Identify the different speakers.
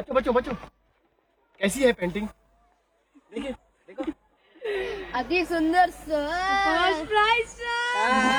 Speaker 1: बच्चों बच्चों कैसी है पेंटिंग? देखिए देखो।
Speaker 2: अति सुंदर सर।
Speaker 3: First prize sir.